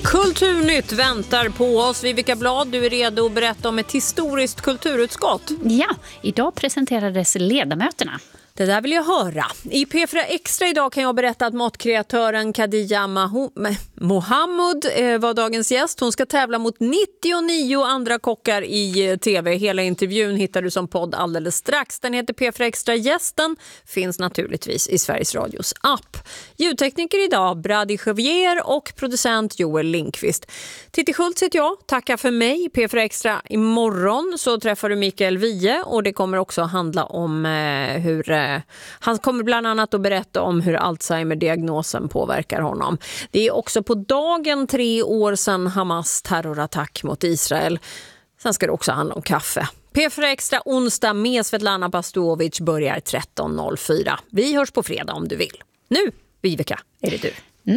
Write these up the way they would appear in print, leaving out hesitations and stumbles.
Kulturnytt väntar på oss. Vivica Blad, du är redo att berätta om ett historiskt kulturutskott. Ja, idag presenterades ledamöterna. Det där vill jag höra. I P4 Extra idag kan jag berätta att matkreatören Khadija Mohamud var dagens gäst. Hon ska tävla mot 99 andra kockar i tv. Hela intervjun hittar du som podd alldeles strax. Den heter P4 Extra. Gästen finns naturligtvis i Sveriges Radios app. Ljudtekniker idag Brady Javier och producent Joel Lindqvist. Titti Schultz heter jag. Tacka för mig. P4 Extra imorgon så träffar du Mikael Wiehe och det kommer också handla om hur han kommer bland annat att berätta om hur Alzheimer-diagnosen påverkar honom. Det är också på dagen 3 år sedan Hamas terrorattack mot Israel. Sen ska det också handla om kaffe. P4 Extra onsdag med Svetlana Pastovic börjar 13.04. Vi hörs på fredag om du vill. Nu, Vivica, är det du.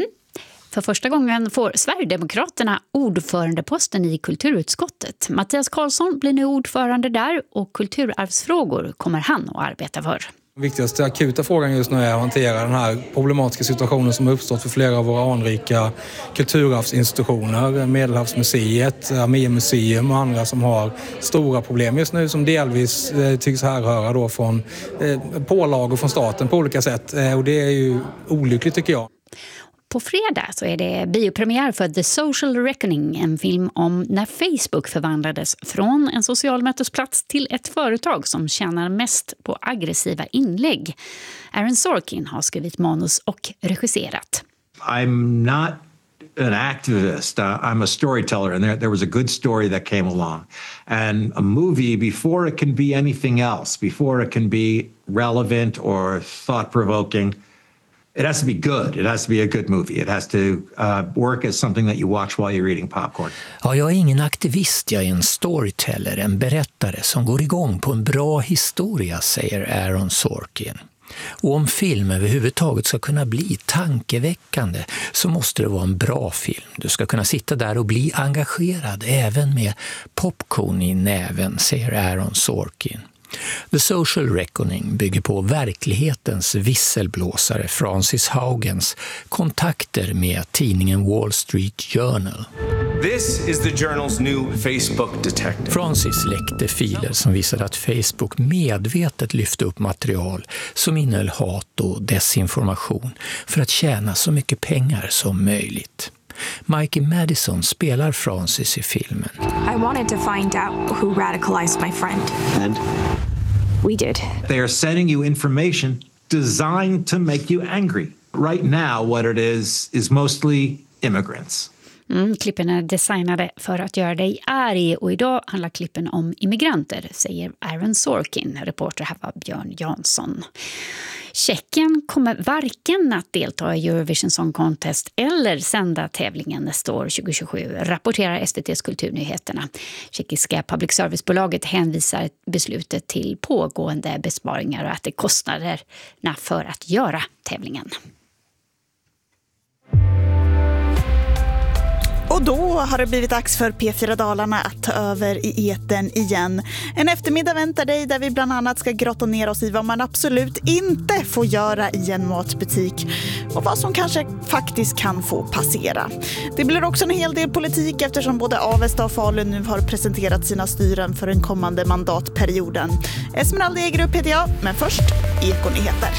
För första gången får Sverigedemokraterna ordförandeposten i kulturutskottet. Mattias Karlsson blir nu ordförande där och kulturarvsfrågor kommer han att arbeta för. Den viktigaste akuta frågan just nu är att hantera den här problematiska situationen som har uppstått för flera av våra anrika kulturarvsinstitutioner. Medelhavsmuseet, Armémuseum och andra som har stora problem just nu som delvis tycks härröra då från pålagor från staten på olika sätt. Och det är ju olyckligt tycker jag. På fredag så är det biopremiär för The Social Reckoning, en film om när Facebook förvandlades från en social mötesplats till ett företag som tjänar mest på aggressiva inlägg. Aaron Sorkin har skrivit manus och regisserat. I'm not an activist. I'm a storyteller, and there was a good story that came along. And a movie, before it can be anything else, before it can be relevant or thought-provoking, it has to be good. It has to be a good movie. It has to work as something that you watch while you're eating popcorn. Ja, jag är ingen aktivist, jag är en storyteller, en berättare som går igång på en bra historia, säger Aaron Sorkin. Och om film överhuvudtaget ska kunna bli tankeväckande så måste det vara en bra film. Du ska kunna sitta där och bli engagerad även med popcorn i näven, säger Aaron Sorkin. The Social Reckoning bygger på verklighetens visselblåsare Francis Haugens kontakter med tidningen Wall Street Journal. This is the journal's new Facebook detective. Francis läckte filer som visade att Facebook medvetet lyfte upp material som innehöll hat och desinformation för att tjäna så mycket pengar som möjligt. Mikey Madison spelar Francis i filmen. I wanted to find out who radicalized my friend. And We did. they are sending you information designed to make you angry. Right now, what it is mostly immigrants. Klippen är designade för att göra dig arg och idag handlar klippen om immigranter, säger Aaron Sorkin. Reporter här var Björn Jansson. Tjeckien kommer varken att delta i Eurovision Song Contest eller sända tävlingen nästa år 2027, rapporterar SVT:s Kulturnyheterna. Tjeckiska public service-bolaget hänvisar beslutet till pågående besparingar och att det kostnaderna för att göra tävlingen. Och då har det blivit dags för P4 Dalarna att ta över i etern igen. En eftermiddag väntar dig där vi bland annat ska grotta ner oss i vad man absolut inte får göra i en matbutik och vad som kanske faktiskt kan få passera. Det blir också en hel del politik eftersom både Avesta och Falun nu har presenterat sina styren för den kommande mandatperioden. Esmeralda Egerup heter jag, men först Ekonyheter.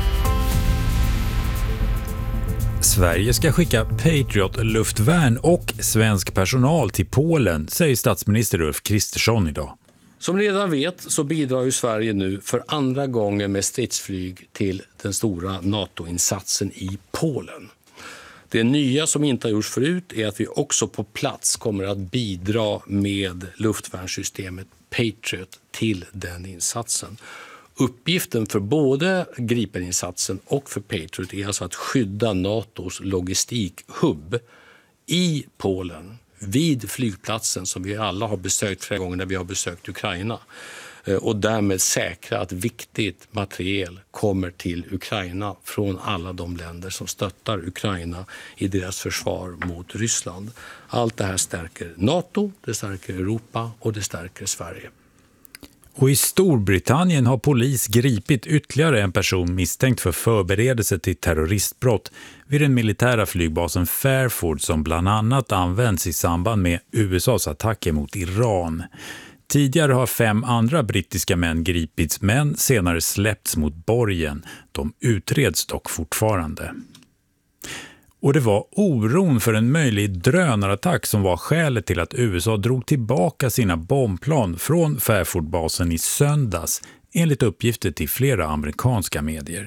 Sverige ska skicka Patriot-luftvärn och svensk personal till Polen, säger statsminister Ulf Kristersson idag. Som ni redan vet så bidrar ju Sverige nu för andra gången med stridsflyg till den stora NATO-insatsen i Polen. Det nya som inte har gjorts förut är att vi också på plats kommer att bidra med luftvärnssystemet Patriot till den insatsen. Uppgiften för både Gripen-insatsen och för Patriot är alltså att skydda NATOs logistikhubb i Polen vid flygplatsen som vi alla har besökt flera gånger när vi har besökt Ukraina och därmed säkra att viktigt materiel kommer till Ukraina från alla de länder som stöttar Ukraina i deras försvar mot Ryssland. Allt det här stärker NATO, det stärker Europa och det stärker Sverige. Och i Storbritannien har polis gripit ytterligare en person misstänkt för förberedelse till terroristbrott vid den militära flygbasen Fairford som bland annat används i samband med USAs attacker mot Iran. Tidigare har 5 andra brittiska män gripits men senare släppts mot borgen. De utreds dock fortfarande. Och det var oron för en möjlig drönarattack som var skälet till att USA drog tillbaka sina bombplan från Fairford-basen i söndags, enligt uppgifter till flera amerikanska medier.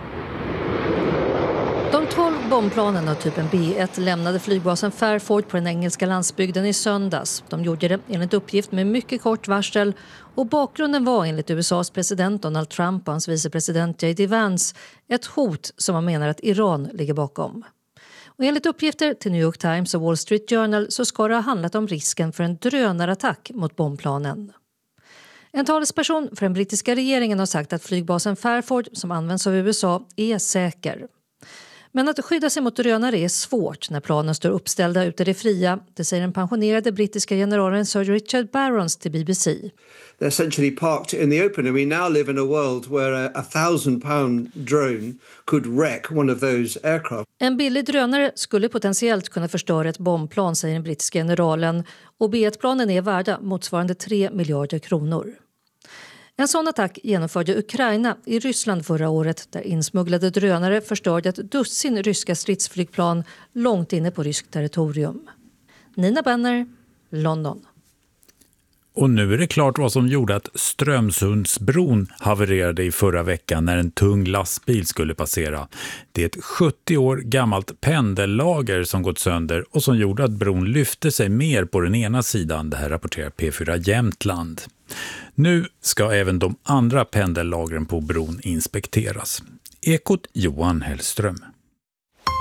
De 12 bombplanen av typen B1 lämnade flygbasen Fairford på den engelska landsbygden i söndags. De gjorde det enligt uppgift med mycket kort varsel och bakgrunden var enligt USAs president Donald Trump och hans vicepresident J.D. Vance ett hot som man menar att Iran ligger bakom. Och enligt uppgifter till New York Times och Wall Street Journal så ska det ha handlat om risken för en drönarattack mot bombplanen. En talesperson för den brittiska regeringen har sagt att flygbasen Fairford som används av USA är säker. Men att skydda sig mot drönare är svårt när planen står uppställda ute i det fria, det säger den pensionerade brittiska generalen Sir Richard Barrons till BBC. They're essentially parked in the open and we now live in a world where a 1,000-pound drone could wreck one of those aircraft. En billig drönare skulle potentiellt kunna förstöra ett bombplan, säger den brittiska generalen, och B1-planen är värda motsvarande 3 miljarder kronor. En sån attack genomförde Ukraina i Ryssland förra året där insmugglade drönare förstörde ett dussin ryska stridsflygplan långt inne på ryskt territorium. Nina Benner, London. Och nu är det klart vad som gjorde att Strömsundsbron havererade i förra veckan när en tung lastbil skulle passera. Det är ett 70 år gammalt pendellager som gått sönder och som gjorde att bron lyfte sig mer på den ena sidan. Det här rapporterar P4 Jämtland. Nu ska även de andra pendellagren på bron inspekteras. Ekot Johan Hellström.